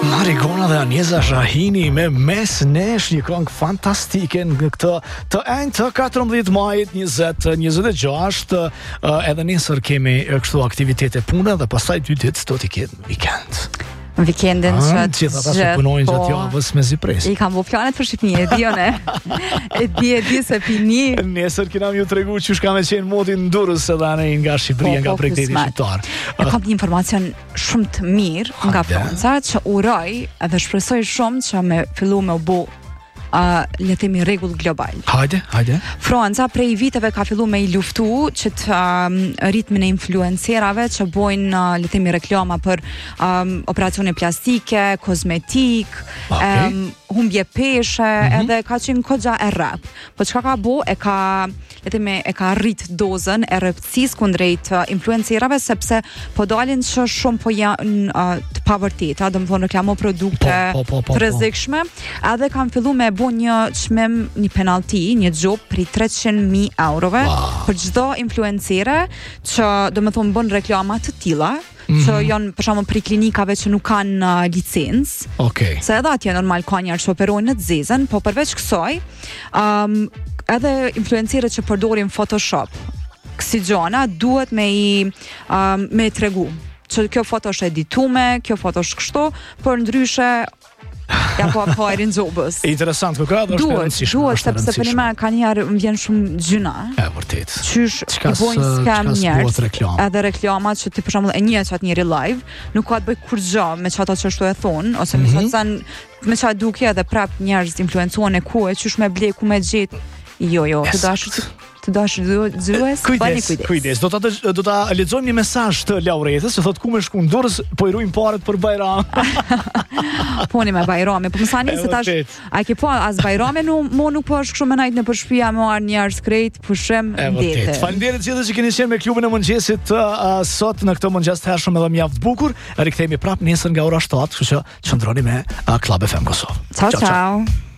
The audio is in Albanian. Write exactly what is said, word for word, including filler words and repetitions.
Marigona dhe Anjeza Shahini me Mes Nesh, një këngë fantastike në këtë të enjtë të katërmbëdhjetë majit njëzet njëzet e gjashtë, edhe nesër kemi kështu aktivitete pune dhe pastaj dy ditë do t'i ketë weekend. Weekendin që të gjithë ata që punojnë gjatë javës me zipres. I kam bu planet për Shqipni, e di one. E di, e di se pini. Nesër kina ju tregu që shka me qenë modin në Durrës edhe anë nga Shqipëria, nga projekteti shqiptar. E kam një informacion shumë të mirë nga Franca, që uroj edhe shpresoj shumë që me fillu me u bu Uh, le themi rregull global. Hajde, hajde. Franca prej viteve ka filluar me i luftu që të um, ritmin e influencerave që bojnë uh, le themi reklama për um, operacione plastike, kozmetik, okay. um, humbje peshe, mm-hmm. edhe ka qenë kogja e rrap. Po çka ka bu e ka le themi e ka rrit dozën e rreptësisë kundrejt uh, influencerave sepse po dalin që shumë po janë uh, të pavërteta, domethënë reklamo produkte po, po, po, po, të rrezikshme, edhe kanë filluar me bu një çmim, një penalti, një xhop për treqind mijë eurove wow. për çdo influencere që domethënë bën reklama të tilla, mm-hmm. që janë për shembull për klinikave që nuk kanë uh, licencë. Okej. Okay. Se edhe atje normal ka njerëz që operojnë në të zezën, po përveç kësaj, um, edhe influencerët që përdorin Photoshop, kësi gjona duhet me i um, me i tregu që kjo foto është editume, kjo foto është kështu, por ndryshe ja po po e rinxobës. Interesant, po ka është rëndësishme. Duhet, sepse për një kanë njerë më vjen shumë gjyna. E vërtet. Qysh i bojnë scam njerëz. Edhe reklamat që ti për shembull e njeh çat njëri live, nuk ka të bëj kur gjë me çata që ashtu e thon, ose me mm-hmm. çat me çat duke edhe prap njerëz influencuan e ku e qysh me ble ku me gjet. Jo, jo, të dashur të dashur dëgjues, bani kujdes. Kujdes. Do ta do ta lexojmë një mesazh të Lauretës, që thotë ku më shku në Durrës, po i ruajm paret për Bajram. Poni me Bajrami, po më sani se tash a ke po as Bajrami nuk mo nuk po është kështu me najt në përshpia me marr njerëz krejt, pushim ndete. Faleminderit gjithë që keni qenë me klubin e mëngjesit uh, sot në këtë mëngjes të hershëm edhe mjaft bukur. Rikthehemi prapë nesër nga ora shtatë, kështu që qëndroni me uh, Club F M Kosovë. Ciao ciao. ciao.